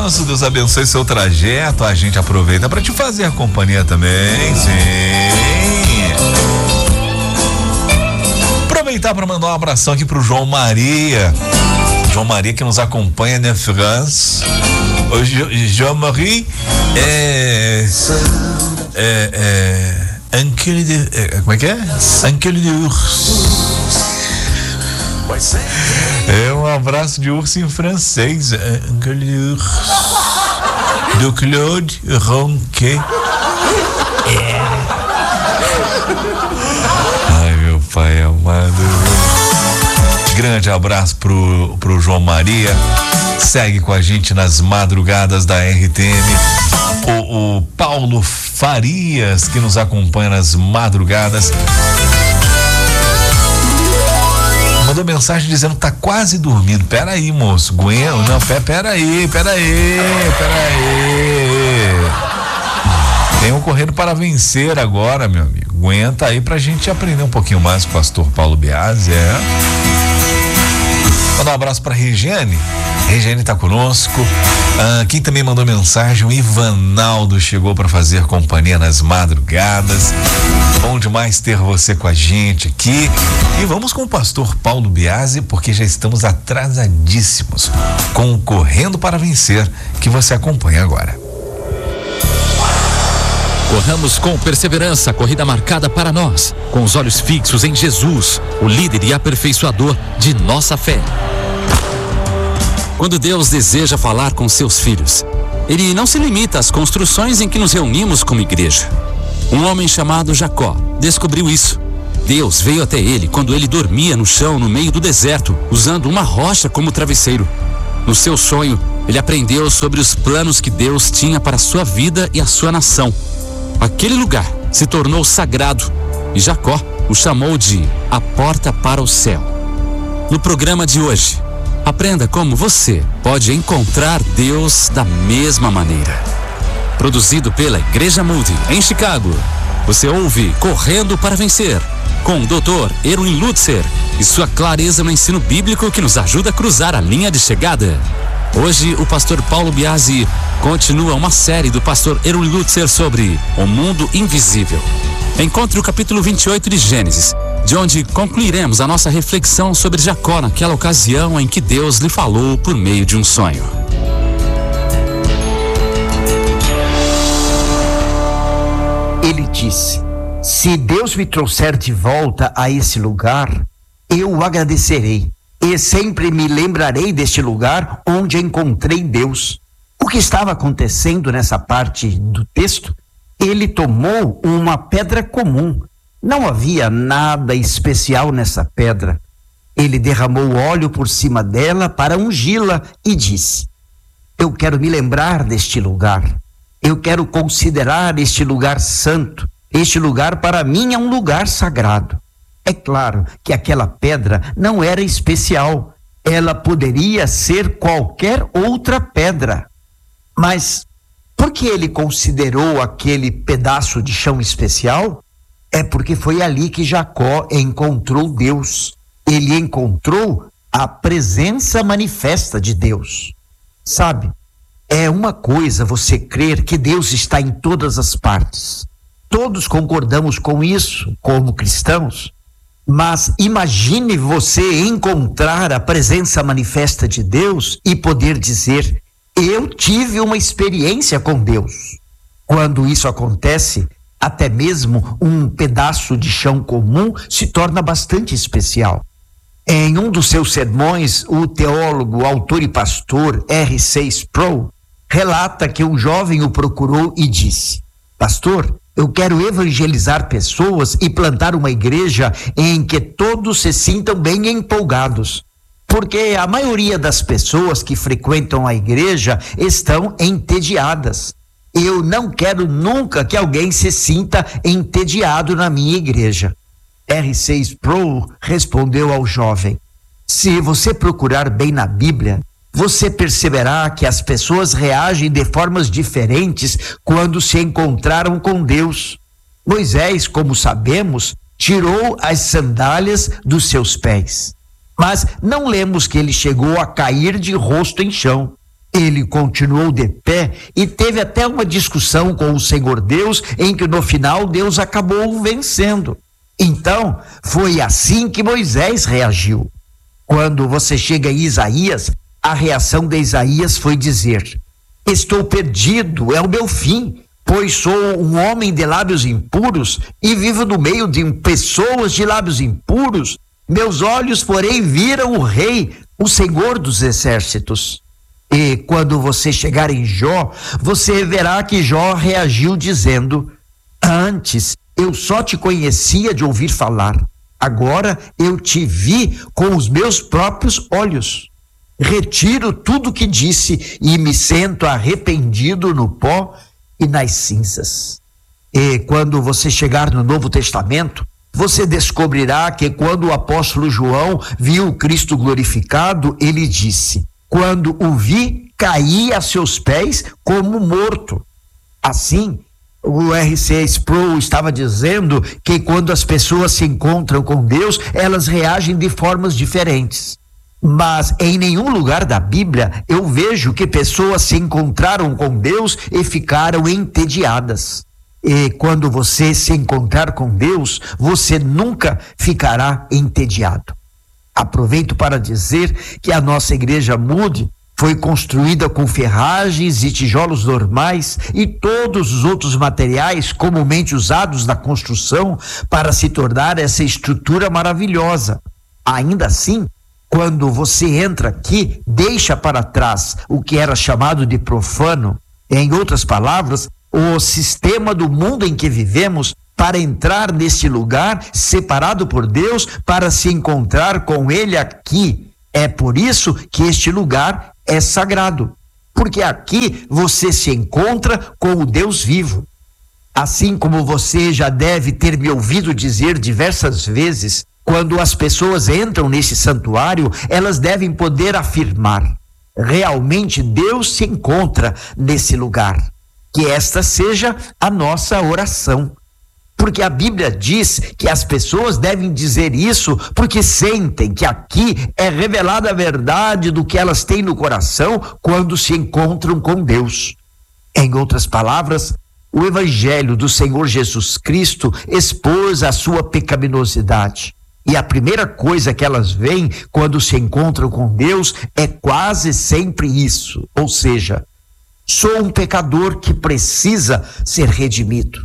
descanso, Deus abençoe seu trajeto. A gente aproveita para te fazer companhia também, sim. Aproveitar para mandar um abração aqui pro João Maria. João Maria que nos acompanha na France. O João Maria Anquele de... como é que é? Anquele de urso. É um abraço de urso em francês. Anquele de urso. Do Claude Ronquet. Ai, meu pai amado. Grande abraço pro João Maria. Segue com a gente nas madrugadas da RTM. O Paulo Farias, que nos acompanha nas madrugadas, mandou mensagem dizendo que tá quase dormindo. Pera aí, moço. Não, pera aí. Tem um Correndo para Vencer agora, meu amigo. Aguenta aí pra gente aprender um pouquinho mais com o pastor Paulo Biasi, Mandar um abraço pra Regiane. Regiane tá conosco. Quem também mandou mensagem, o Ivanaldo chegou para fazer companhia nas madrugadas. Bom demais ter você com a gente aqui. E vamos com o pastor Paulo Biasi, porque já estamos atrasadíssimos com o Correndo para Vencer, que você acompanha agora. Corramos com perseverança a corrida marcada para nós, com os olhos fixos em Jesus, o líder e aperfeiçoador de nossa fé. Quando Deus deseja falar com seus filhos, Ele não se limita às construções em que nos reunimos como igreja. Um homem chamado Jacó descobriu isso. Deus veio até ele quando ele dormia no chão no meio do deserto, usando uma rocha como travesseiro. No seu sonho, ele aprendeu sobre os planos que Deus tinha para a sua vida e a sua nação. Aquele lugar se tornou sagrado e Jacó o chamou de a porta para o céu. No programa de hoje, aprenda como você pode encontrar Deus da mesma maneira. Produzido pela Igreja Moody em Chicago, você ouve Correndo para Vencer, com o Dr. Erwin Lutzer e sua clareza no ensino bíblico que nos ajuda a cruzar a linha de chegada. Hoje, o pastor Paulo Biasi continua uma série do pastor Erwin Lutzer sobre o mundo invisível. Encontre o capítulo 28 de Gênesis, de onde concluiremos a nossa reflexão sobre Jacó naquela ocasião em que Deus lhe falou por meio de um sonho. Ele disse: se Deus me trouxer de volta a esse lugar, eu o agradecerei e sempre me lembrarei deste lugar onde encontrei Deus. O que estava acontecendo nessa parte do texto? Ele tomou uma pedra comum. Não havia nada especial nessa pedra. Ele derramou óleo por cima dela para ungí-la e disse: eu quero me lembrar deste lugar. Eu quero considerar este lugar santo. Este lugar para mim é um lugar sagrado. É claro que aquela pedra não era especial. Ela poderia ser qualquer outra pedra. Mas por que ele considerou aquele pedaço de chão especial? É porque foi ali que Jacó encontrou Deus. Ele encontrou a presença manifesta de Deus. Sabe, é uma coisa você crer que Deus está em todas as partes. Todos concordamos com isso, como cristãos. Mas imagine você encontrar a presença manifesta de Deus e poder dizer: eu tive uma experiência com Deus. Quando isso acontece, até mesmo um pedaço de chão comum se torna bastante especial. Em um dos seus sermões, o teólogo, autor e pastor R.C. Sproul relata que um jovem o procurou e disse: pastor, eu quero evangelizar pessoas e plantar uma igreja em que todos se sintam bem empolgados. Porque a maioria das pessoas que frequentam a igreja estão entediadas. Eu não quero nunca que alguém se sinta entediado na minha igreja. R.C. Sproul respondeu ao jovem: se você procurar bem na Bíblia, você perceberá que as pessoas reagem de formas diferentes quando se encontraram com Deus. Moisés, como sabemos, tirou as sandálias dos seus pés. Mas não lemos que ele chegou a cair de rosto em chão. Ele continuou de pé e teve até uma discussão com o Senhor Deus, em que no final Deus acabou vencendo. Então, foi assim que Moisés reagiu. Quando você chega em Isaías, a reação de Isaías foi dizer: estou perdido, é o meu fim, pois sou um homem de lábios impuros e vivo no meio de pessoas de lábios impuros. Meus olhos, porém, viram o Rei, o Senhor dos Exércitos. E quando você chegar em Jó, você verá que Jó reagiu dizendo: antes eu só te conhecia de ouvir falar, agora eu te vi com os meus próprios olhos. Retiro tudo que disse e me sento arrependido no pó e nas cinzas. E quando você chegar no Novo Testamento, você descobrirá que quando o apóstolo João viu Cristo glorificado, ele disse: quando o vi, caí a seus pés como morto. Assim, o R.C. Sproul estava dizendo que quando as pessoas se encontram com Deus, elas reagem de formas diferentes. Mas em nenhum lugar da Bíblia eu vejo que pessoas se encontraram com Deus e ficaram entediadas. E quando você se encontrar com Deus, você nunca ficará entediado. Aproveito para dizer que a nossa igreja Moody foi construída com ferragens e tijolos normais e todos os outros materiais comumente usados na construção para se tornar essa estrutura maravilhosa. Ainda assim, quando você entra aqui, deixa para trás o que era chamado de profano, em outras palavras, o sistema do mundo em que vivemos, para entrar nesse lugar separado por Deus, para se encontrar com Ele aqui. É por isso que este lugar é sagrado, porque aqui você se encontra com o Deus vivo. Assim como você já deve ter me ouvido dizer diversas vezes, quando as pessoas entram nesse santuário, elas devem poder afirmar: realmente Deus se encontra nesse lugar. Que esta seja a nossa oração. Porque a Bíblia diz que as pessoas devem dizer isso porque sentem que aqui é revelada a verdade do que elas têm no coração quando se encontram com Deus. Em outras palavras, o Evangelho do Senhor Jesus Cristo expôs a sua pecaminosidade. E a primeira coisa que elas veem quando se encontram com Deus é quase sempre isso, ou seja, sou um pecador que precisa ser redimido.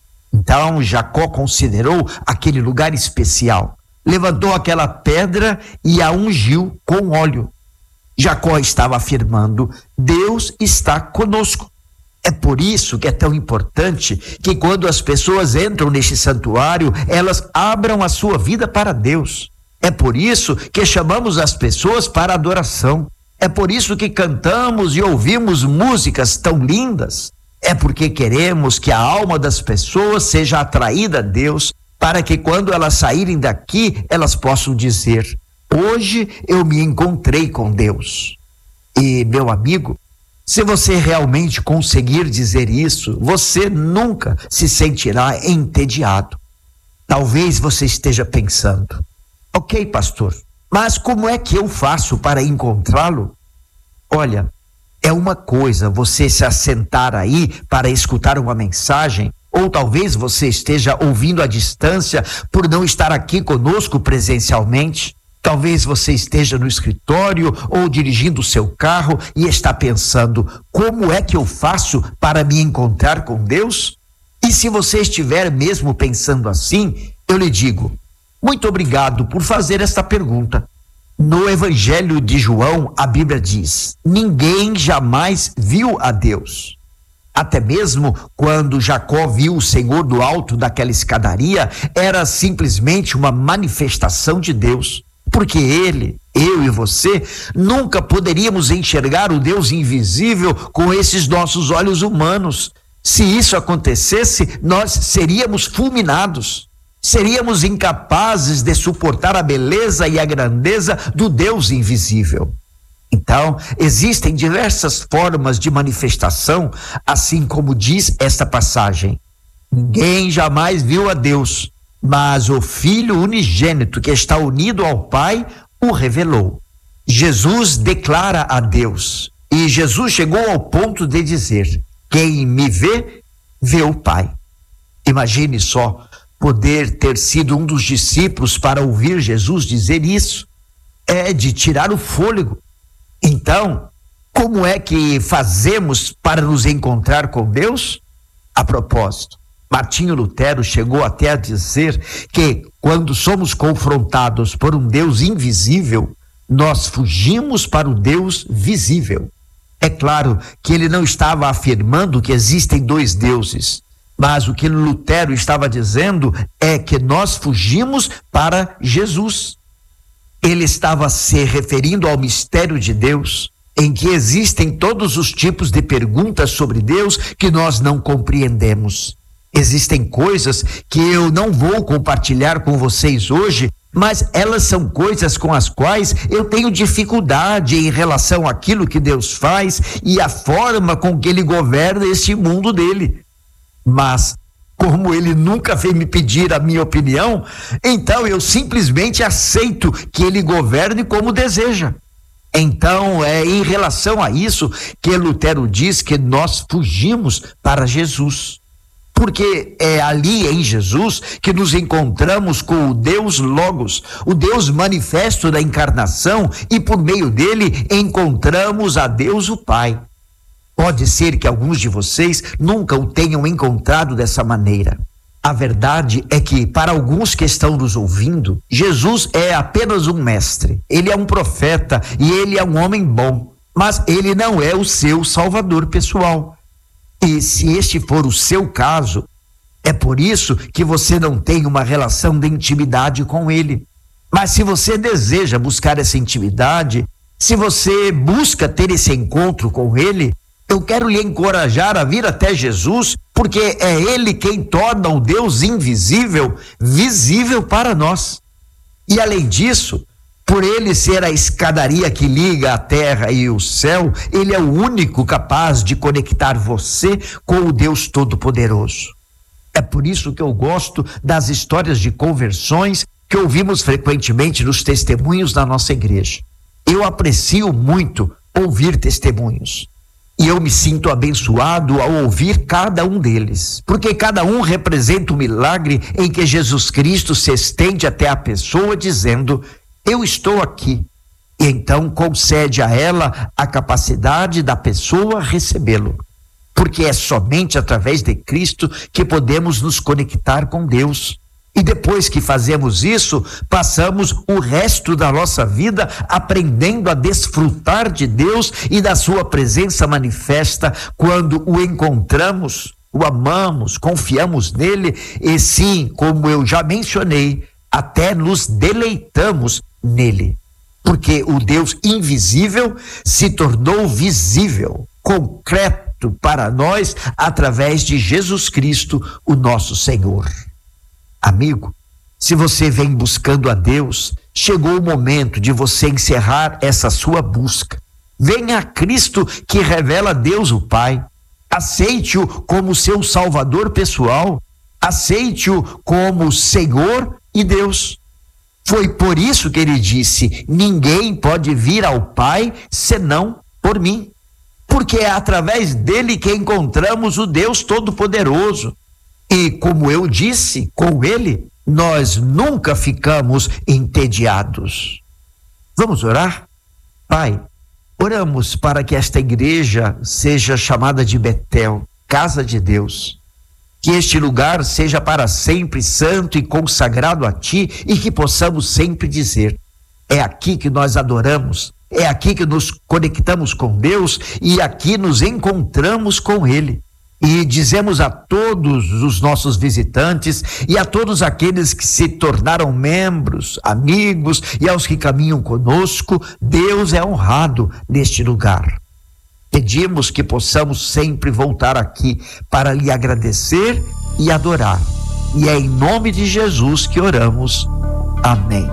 Então Jacó considerou aquele lugar especial, levantou aquela pedra e a ungiu com óleo. Jacó estava afirmando: Deus está conosco. É por isso que é tão importante que quando as pessoas entram neste santuário, elas abram a sua vida para Deus. É por isso que chamamos as pessoas para adoração. É por isso que cantamos e ouvimos músicas tão lindas. É porque queremos que a alma das pessoas seja atraída a Deus, para que quando elas saírem daqui, elas possam dizer: hoje eu me encontrei com Deus. E, meu amigo, se você realmente conseguir dizer isso, você nunca se sentirá entediado. Talvez você esteja pensando: ok, pastor, mas como é que eu faço para encontrá-lo? Olha, é uma coisa você se assentar aí para escutar uma mensagem, ou talvez você esteja ouvindo à distância por não estar aqui conosco presencialmente. Talvez você esteja no escritório ou dirigindo o seu carro e está pensando: como é que eu faço para me encontrar com Deus? E se você estiver mesmo pensando assim, eu lhe digo: muito obrigado por fazer esta pergunta. No Evangelho de João, a Bíblia diz: ninguém jamais viu a Deus. Até mesmo quando Jacó viu o Senhor do alto daquela escadaria, era simplesmente uma manifestação de Deus. Porque ele, eu e você, nunca poderíamos enxergar o Deus invisível com esses nossos olhos humanos. Se isso acontecesse, nós seríamos fulminados. Seríamos incapazes de suportar a beleza e a grandeza do Deus invisível. Então, existem diversas formas de manifestação, assim como diz esta passagem: ninguém jamais viu a Deus, mas o Filho unigênito que está unido ao Pai o revelou. Jesus declara a Deus, e E Jesus chegou ao ponto de dizer: quem me vê, vê o Pai. Imagine só poder ter sido um dos discípulos para ouvir Jesus dizer isso. É de tirar o fôlego. Então, como é que fazemos para nos encontrar com Deus? A propósito, Martinho Lutero chegou até a dizer que quando somos confrontados por um Deus invisível, nós fugimos para o Deus visível. É claro que ele não estava afirmando que existem dois deuses, mas o que Lutero estava dizendo é que nós fugimos para Jesus. Ele estava se referindo ao mistério de Deus, em que existem todos os tipos de perguntas sobre Deus que nós não compreendemos. Existem coisas que eu não vou compartilhar com vocês hoje, mas elas são coisas com as quais eu tenho dificuldade em relação àquilo que Deus faz e a forma com que Ele governa este mundo dele. Mas, como Ele nunca veio me pedir a minha opinião, então eu simplesmente aceito que Ele governe como deseja. Então, é em relação a isso que Lutero diz que nós fugimos para Jesus. Porque é ali em Jesus que nos encontramos com o Deus Logos, o Deus manifesto da encarnação, e por meio dele encontramos a Deus o Pai. Pode ser que alguns de vocês nunca o tenham encontrado dessa maneira. A verdade é que, para alguns que estão nos ouvindo, Jesus é apenas um mestre. Ele é um profeta e ele é um homem bom, mas ele não é o seu salvador pessoal. E se este for o seu caso, é por isso que você não tem uma relação de intimidade com ele. Mas se você deseja buscar essa intimidade, se você busca ter esse encontro com ele, eu quero lhe encorajar a vir até Jesus, porque é ele quem torna o Deus invisível visível para nós. E além disso, por ele ser a escadaria que liga a terra e o céu, ele é o único capaz de conectar você com o Deus Todo-Poderoso. É por isso que eu gosto das histórias de conversões que ouvimos frequentemente nos testemunhos da nossa igreja. Eu aprecio muito ouvir testemunhos. E eu me sinto abençoado ao ouvir cada um deles, porque cada um representa um milagre em que Jesus Cristo se estende até a pessoa dizendo: eu estou aqui. E então concede a ela a capacidade da pessoa recebê-lo. Porque é somente através de Cristo que podemos nos conectar com Deus. E depois que fazemos isso, passamos o resto da nossa vida aprendendo a desfrutar de Deus e da sua presença manifesta quando o encontramos, o amamos, confiamos nele e sim, como eu já mencionei, até nos deleitamos nele. Porque o Deus invisível se tornou visível, concreto para nós através de Jesus Cristo, o nosso Senhor. Amigo, se você vem buscando a Deus, chegou o momento de você encerrar essa sua busca. Venha a Cristo que revela Deus o Pai. Aceite-o como seu Salvador pessoal. Aceite-o como Senhor e Deus. Foi por isso que ele disse: ninguém pode vir ao Pai senão por mim. Porque é através dele que encontramos o Deus Todo-Poderoso. E como eu disse, com ele, nós nunca ficamos entediados. Vamos orar? Pai, oramos para que esta igreja seja chamada de Betel, casa de Deus. Que este lugar seja para sempre santo e consagrado a Ti e que possamos sempre dizer: é aqui que nós adoramos, é aqui que nos conectamos com Deus e aqui nos encontramos com Ele. E dizemos a todos os nossos visitantes e a todos aqueles que se tornaram membros, amigos e aos que caminham conosco: Deus é honrado neste lugar. Pedimos que possamos sempre voltar aqui para lhe agradecer e adorar. E é em nome de Jesus que oramos. Amém.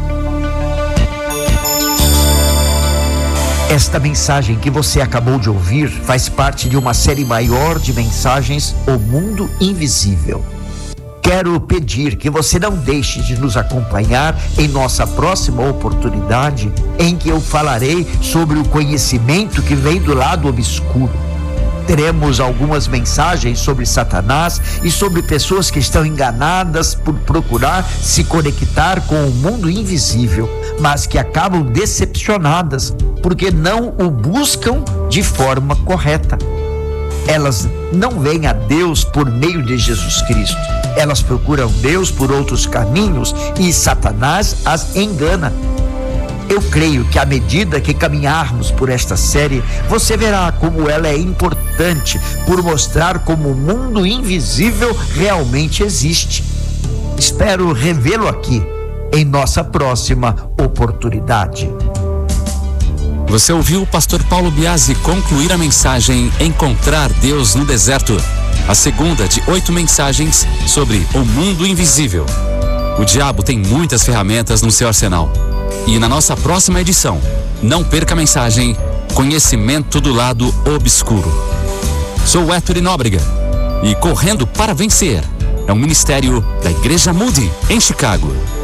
Esta mensagem que você acabou de ouvir faz parte de uma série maior de mensagens O Mundo Invisível. quero pedir que você não deixe de nos acompanhar em nossa próxima oportunidade, em que eu falarei sobre o conhecimento que vem do lado obscuro. Teremos algumas mensagens sobre Satanás e sobre pessoas que estão enganadas por procurar se conectar com o mundo invisível, mas que acabam decepcionadas porque não o buscam de forma correta. Elas não veem a Deus por meio de Jesus Cristo. Elas procuram Deus por outros caminhos e Satanás as engana. Eu creio que à medida que caminharmos por esta série, você verá como ela é importante por mostrar como o mundo invisível realmente existe. Espero revê-lo aqui em nossa próxima oportunidade. Você ouviu o pastor Paulo Biasi concluir a mensagem Encontrar Deus no Deserto, a segunda de 8 mensagens sobre o mundo invisível. O diabo tem muitas ferramentas no seu arsenal. E na nossa próxima edição, não perca a mensagem Conhecimento do Lado Obscuro. Sou Héctor Nóbrega e Correndo para Vencer é um ministério da Igreja Moody, em Chicago.